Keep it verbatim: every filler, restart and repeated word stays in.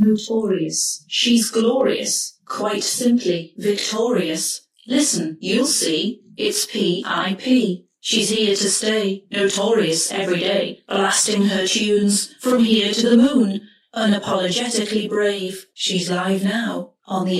Notorious. She's glorious, quite simply victorious. Listen, you'll see, it's P I P. She's here to stay, notorious every day, blasting her tunes from here to the moon. Unapologetically brave, she's live now on the